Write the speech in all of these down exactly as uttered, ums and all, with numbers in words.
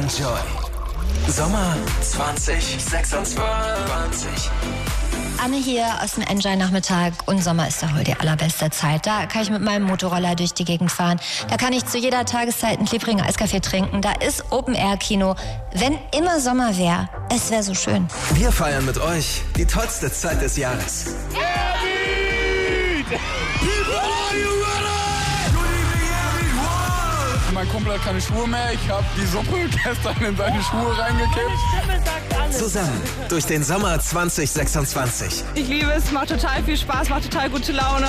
Enjoy. Sommer zwanzig sechsundzwanzig. Anne hier aus dem Enjoy-Nachmittag und Sommer ist doch wohl die allerbeste Zeit. Da kann ich mit meinem Motorroller durch die Gegend fahren. Da kann ich zu jeder Tageszeit einen klebrigen Eiskaffee trinken. Da ist Open-Air-Kino. Wenn immer Sommer wäre, es wäre so schön. Wir feiern mit euch die tollste Zeit des Jahres. Mein Kumpel hat keine Schuhe mehr. Ich habe die Suppe gestern in seine Schuhe reingekippt. Zusammen durch den Sommer zwanzig sechsundzwanzig. Ich liebe es, macht total viel Spaß, macht total gute Laune.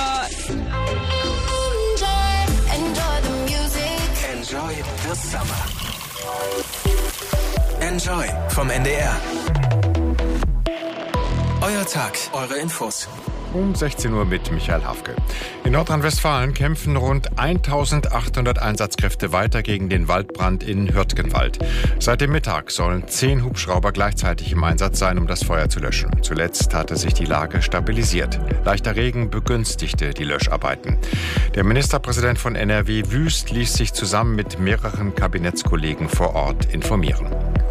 Enjoy the Summer. Enjoy vom N D R. Euer Tag, eure Infos. Um sechzehn Uhr mit Michael Hafke. In Nordrhein-Westfalen kämpfen rund eintausendachthundert Einsatzkräfte weiter gegen den Waldbrand in Hürtgenwald. Seit dem Mittag sollen zehn Hubschrauber gleichzeitig im Einsatz sein, um das Feuer zu löschen. Zuletzt hatte sich die Lage stabilisiert. Leichter Regen begünstigte die Löscharbeiten. Der Ministerpräsident von N R W, Wüst, ließ sich zusammen mit mehreren Kabinettskollegen vor Ort informieren.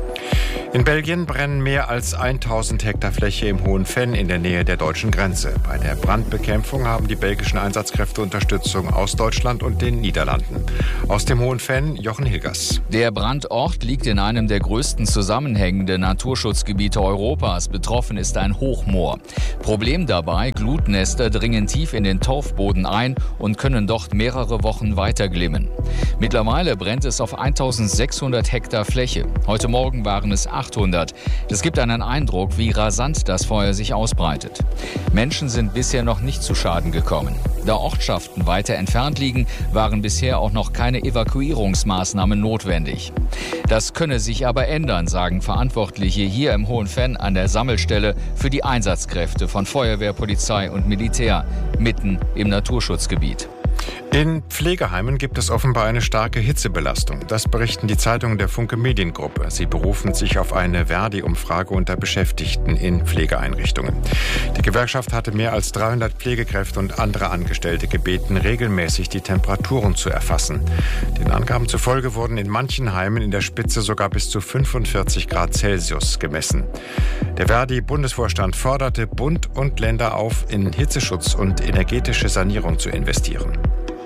In Belgien brennen mehr als tausend Hektar Fläche im Hohen Venn in der Nähe der deutschen Grenze. Bei der Brandbekämpfung haben die belgischen Einsatzkräfte Unterstützung aus Deutschland und den Niederlanden. Aus dem Hohen Venn, Jochen Hilgers. Der Brandort liegt in einem der größten zusammenhängenden Naturschutzgebiete Europas. Betroffen ist ein Hochmoor. Problem dabei, Glutnester dringen tief in den Torfboden ein und können dort mehrere Wochen weiter glimmen. Mittlerweile brennt es auf eintausendsechshundert Hektar Fläche. Heute Morgen waren es achthundert. Das gibt einen Eindruck, wie rasant das Feuer sich ausbreitet. Menschen sind bisher noch nicht zu Schaden gekommen. Da Ortschaften weiter entfernt liegen, waren bisher auch noch keine Evakuierungsmaßnahmen notwendig. Das könne sich aber ändern, sagen Verantwortliche hier im Hohen Venn an der Sammelstelle für die Einsatzkräfte von Feuerwehr, Polizei und Militär mitten im Naturschutzgebiet. In Pflegeheimen gibt es offenbar eine starke Hitzebelastung. Das berichten die Zeitungen der Funke Mediengruppe. Sie berufen sich auf eine Verdi-Umfrage unter Beschäftigten in Pflegeeinrichtungen. Die Gewerkschaft hatte mehr als dreihundert Pflegekräfte und andere Angestellte gebeten, regelmäßig die Temperaturen zu erfassen. Den Angaben zufolge wurden in manchen Heimen in der Spitze sogar bis zu fünfundvierzig Grad Celsius gemessen. Der Verdi-Bundesvorstand forderte Bund und Länder auf, in Hitzeschutz und energetische Sanierung zu investieren.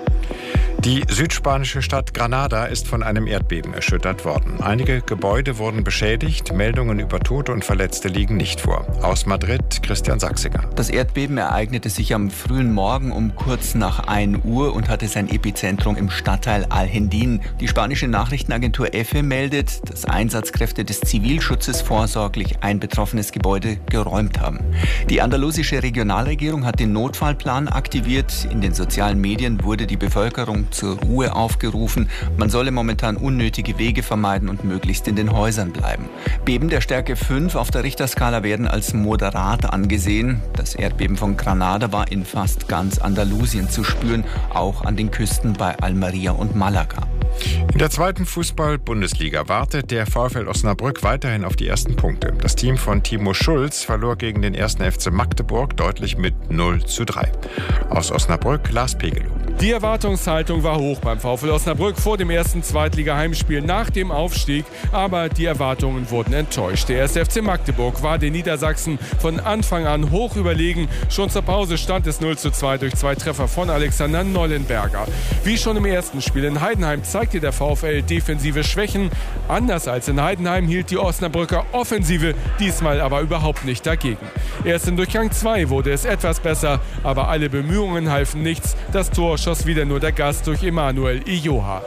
Die südspanische Stadt Granada ist von einem Erdbeben erschüttert worden. Einige Gebäude wurden beschädigt, Meldungen über Tote und Verletzte liegen nicht vor. Aus Madrid, Christian Sachsinger. Das Erdbeben ereignete sich am frühen Morgen um kurz nach ein Uhr und hatte sein Epizentrum im Stadtteil Alhendín. Die spanische Nachrichtenagentur EFE meldet, dass Einsatzkräfte des Zivilschutzes vorsorglich ein betroffenes Gebäude geräumt haben. Die andalusische Regionalregierung hat den Notfallplan aktiviert. In den sozialen Medien wurde die Bevölkerung zur Ruhe aufgerufen. Man solle momentan unnötige Wege vermeiden und möglichst in den Häusern bleiben. Beben der Stärke fünf auf der Richterskala werden als moderat angesehen. Das Erdbeben von Granada war in fast ganz Andalusien zu spüren, auch an den Küsten bei Almería und Malaga. In der zweiten Fußball-Bundesliga wartet der VfL Osnabrück weiterhin auf die ersten Punkte. Das Team von Timo Schulz verlor gegen den ersten F C Magdeburg deutlich mit null zu drei. Aus Osnabrück, Lars Pegelow. Die Erwartungshaltung war hoch beim VfL Osnabrück vor dem ersten Zweitliga-Heimspiel nach dem Aufstieg, aber die Erwartungen wurden enttäuscht. Der erste F C Magdeburg war den Niedersachsen von Anfang an hoch überlegen. Schon zur Pause stand es null zu zwei durch zwei Treffer von Alexander Nollenberger. Wie schon im ersten Spiel in Heidenheim zeigte der VfL defensive Schwächen. Anders als in Heidenheim hielt die Osnabrücker Offensive diesmal aber überhaupt nicht dagegen. Erst in Durchgang zwei wurde es etwas besser, aber alle Bemühungen halfen nichts. Das Tor schoss wieder nur der Gast durch Emanuel Ijoha.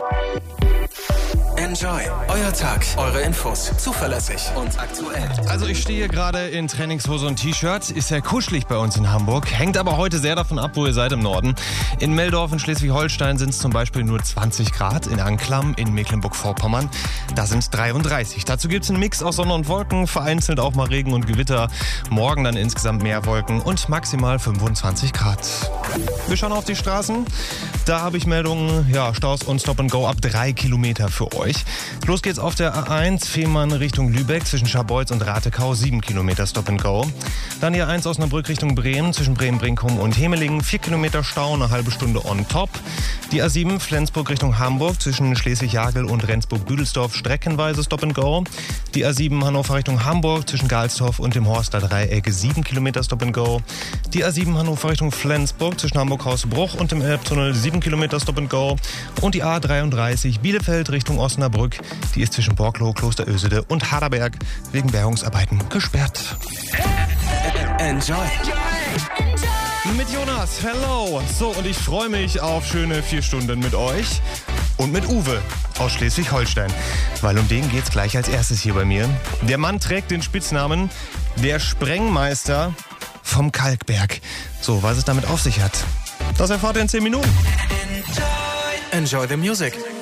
Enjoy. Euer Tag, eure Infos. Zuverlässig und aktuell. Also ich stehe gerade in Trainingshose und T-Shirt. Ist ja kuschelig bei uns in Hamburg. Hängt aber heute sehr davon ab, wo ihr seid im Norden. In Meldorf in Schleswig-Holstein sind es zum Beispiel nur zwanzig Grad. In Anklam in Mecklenburg-Vorpommern, da sind es dreiunddreißig. Dazu gibt es einen Mix aus Sonne und Wolken. Vereinzelt auch mal Regen und Gewitter. Morgen dann insgesamt mehr Wolken und maximal fünfundzwanzig Grad. Wir schauen auf die Straßen. Da habe ich Meldungen, ja, Staus und Stop and Go ab drei Kilometer für euch. euch. Los geht's auf der A eins Fehmarn Richtung Lübeck zwischen Scharbeutz und Ratekau, sieben Kilometer Stop and Go. Dann die A eins Osnabrück Richtung Bremen zwischen Bremen-Brinkum und Hemelingen, vier Kilometer Stau, eine halbe Stunde on top. Die A sieben Flensburg Richtung Hamburg zwischen Schleswig-Jagel und Rendsburg-Büdelsdorf, streckenweise Stop and Go. Die A sieben Hannover Richtung Hamburg zwischen Galstorf und dem Horster Dreieck, sieben Kilometer Stop and Go. Die A sieben Hannover Richtung Flensburg zwischen Hamburg-Hausbruch und dem Elbtunnel, sieben Kilometer Stop and Go. Und die A dreiunddreißig Bielefeld Richtung Osnabrück, die ist zwischen Borklow, Klosterösede und Harderberg wegen Bergungsarbeiten gesperrt. Enjoy. Mit Jonas, hello. So, und ich freue mich auf schöne vier Stunden mit euch und mit Uwe aus Schleswig-Holstein, weil um den geht's gleich als erstes hier bei mir. Der Mann trägt den Spitznamen der Sprengmeister vom Kalkberg. So, was es damit auf sich hat, das erfahrt ihr in zehn Minuten. Enjoy the music.